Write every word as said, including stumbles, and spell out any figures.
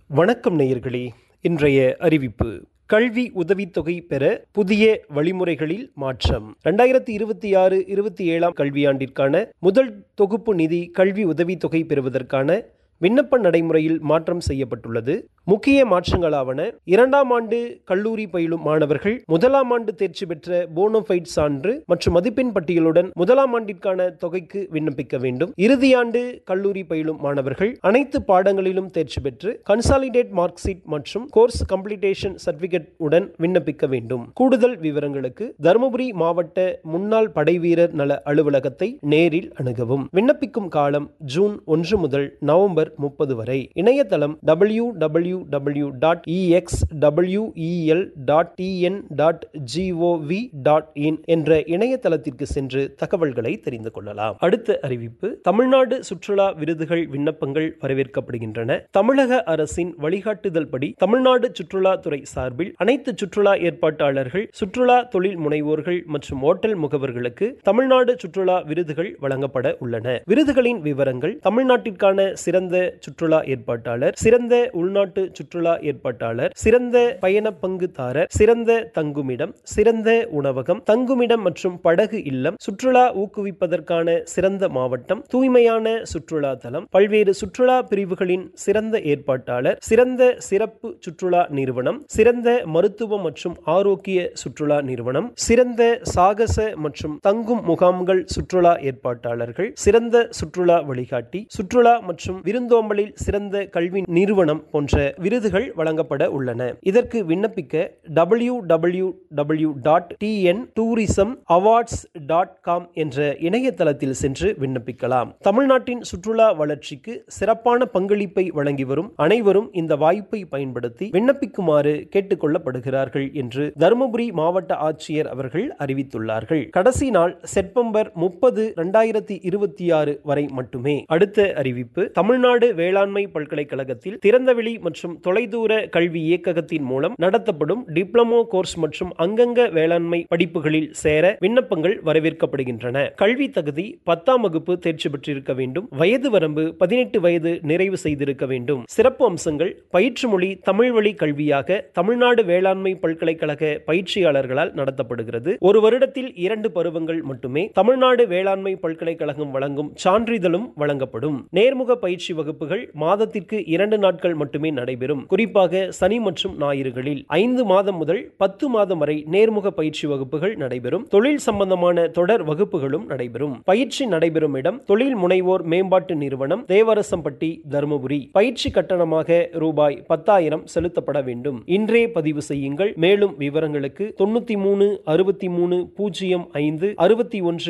வணக்கம் நேயர்களே. இன்றைய அறிவிப்பு: கல்வி உதவித்தொகை பெற புதிய வழிமுறைகளில் மாற்றம். இரண்டாயிரத்தி இருபத்தி ஆறு இருபத்தி ஏழாம் கல்வியாண்டிற்கான முதல் தொகுப்பு நிதி கல்வி உதவித்தொகை பெறுவதற்கான விண்ணப்ப நடைமுறையில் மாற்றம் செய்யப்பட்டுள்ளது. முக்கிய மாற்றங்களாவன: இரண்டாம் ஆண்டு கல்லூரி பயிலும் மாணவர்கள் முதலாம் ஆண்டு தேர்ச்சி பெற்ற போனோஃபைட் சான்று மற்றும் மதிப்பெண் பட்டியலுடன் முதலாம் ஆண்டிற்கான தொகைக்கு விண்ணப்பிக்க வேண்டும். இறுதியாண்டு கல்லூரி பயிலும் மாணவர்கள் அனைத்து பாடங்களிலும் தேர்ச்சி பெற்று கன்சாலிடேட் மார்க் ஷீட் மற்றும் கோர்ஸ் கம்ப்ளீட்டேஷன் சர்டிபிகேட் உடன் விண்ணப்பிக்க வேண்டும். கூடுதல் விவரங்களுக்கு தருமபுரி மாவட்ட முன்னாள் படைவீரர் நல அலுவலகத்தை நேரில் அணுகவும். விண்ணப்பிக்கும் காலம் ஜூன் ஒன்று முதல் நவம்பர் முப்பது வரை. இணையதளம் W W W dot E X W E L dot T N dot G O we dot in என்ற இணையதளத்திற்கு சென்று தகவல்களை தெரிந்து கொள்ளலாம். அடுத்த அறிவிப்பு: தமிழ்நாடு சுற்றுலா விருதுகள் விண்ணப்பங்கள் வரவேற்கப்படுகின்றன. தமிழக அரசின் வழிகாட்டுதல் படி தமிழ்நாடு சுற்றுலா துறை சார்பில் அனைத்து சுற்றுலா ஏற்பாட்டாளர்கள், சுற்றுலா தொழில் முனைவோர்கள் மற்றும் ஓட்டல் முகவர்களுக்கு தமிழ்நாடு சுற்றுலா விருதுகள் வழங்கப்பட உள்ளன. விருதுகளின் விவரங்கள்: தமிழ்நாட்டிற்கான சிறந்த சுற்றுலா ஏற்பாட்டாளர், சிறந்த உள்நாட்டு சுற்றுலா ஏற்பாட்டாளர், சிறந்த பயண பங்குதாரர், சிறந்த தங்குமிடம், சிறந்த உணவகம், தங்குமிடம் மற்றும் படகு இல்லம், சுற்றுலா ஊக்குவிப்பதற்கான சிறந்த மாவட்டம், தூய்மையான சுற்றுலா தலம், பல்வேறு சுற்றுலா பிரிவுகளின் சிறந்த ஏற்பாட்டாளர், சிறந்த சிறப்பு சுற்றுலா நிறுவனம், சிறந்த மருத்துவ மற்றும் ஆரோக்கிய சுற்றுலா நிறுவனம், சிறந்த சாகச மற்றும் தங்கும் முகாம்கள் சுற்றுலா ஏற்பாட்டாளர்கள், சிறந்த சுற்றுலா வழிகாட்டி, சுற்றுலா மற்றும் விருந்தோம்பலில் சிறந்த கல்வி நிறுவனம் போன்ற விருதுகள் வழங்கப்பட உள்ளன. இதற்கு விண்ணப்பிக்க W W W dot T N tourism awards dot com என்ற இணையதளத்தில் சென்று விண்ணப்பிக்கலாம். தமிழ்நாட்டின் சுற்றுலா வளர்ச்சிக்கு சிறப்பான பங்களிப்பை வழங்கி வரும் அனைவரும் இந்த வாய்ப்பை பயன்படுத்தி விண்ணப்பிக்குமாறு கேட்டுக் கொள்ளப்படுகிறார்கள் என்று தருமபுரி மாவட்ட ஆட்சியர் அவர்கள் அறிவித்துள்ளார்கள். கடைசி நாள் செப்டம்பர் முப்பது இரண்டாயிரத்தி இருபத்தி ஆறு வரை மட்டுமே. அடுத்த அறிவிப்பு: தமிழ்நாடு வேளாண்மை பல்கலைக்கழகத்தில் திறந்தவெளி மற்றும் தொலைதூர கல்வி இயக்ககத்தின் மூலம் நடத்தப்படும் டிப்ளமோ கோர்ஸ் மற்றும் அங்கங்க வேளாண்மை படிப்புகளில் சேர விண்ணப்பங்கள் வரவேற்கப்படுகின்றன. கல்வி தகுதி பத்தாம் வகுப்பு தேர்ச்சி பெற்றிருக்க வேண்டும். வயது வரம்பு பதினெட்டு வயது நிறைவு செய்திருக்க வேண்டும். சிறப்பு அம்சங்கள்: பயிற்று மொழி தமிழ் வழி கல்வியாக தமிழ்நாடு வேளாண்மை பல்கலைக்கழக பயிற்சியாளர்களால் நடத்தப்படுகிறது. ஒரு வருடத்தில் இரண்டு பருவங்கள் மட்டுமே. தமிழ்நாடு வேளாண்மை பல்கலைக்கழகம் வழங்கும் சான்றிதழும் வழங்கப்படும். நேர்முக பயிற்சி வகுப்புகள் மாதத்திற்கு இரண்டு நாட்கள் மட்டுமே நடைபெறும். குறிப்பாக சனி மற்றும் ஞாயிறுகளில். ஐந்து மாதம் முதல் பத்து மாதம் வரை நேர்முக பயிற்சி வகுப்புகள் நடைபெறும். தொழில் சம்பந்தமான தொடர் வகுப்புகளும் நடைபெறும். பயிற்சி நடைபெறும் இடம் தொழில் முனைவோர் மேம்பாட்டு நிறுவனம், தேவரசம்பட்டி, தருமபுரி. பயிற்சி கட்டணமாக ரூபாய் பத்தாயிரம் செலுத்தப்பட வேண்டும். இன்றே பதிவு செய்யுங்கள். மேலும் விவரங்களுக்கு தொண்ணூத்தி மூணு அறுபத்தி மூணு பூஜ்ஜியம் ஐந்து அறுபத்தி ஒன்று